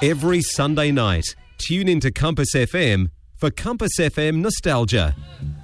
Every Sunday night, tune into Compass FM for Compass FM Nostalgia.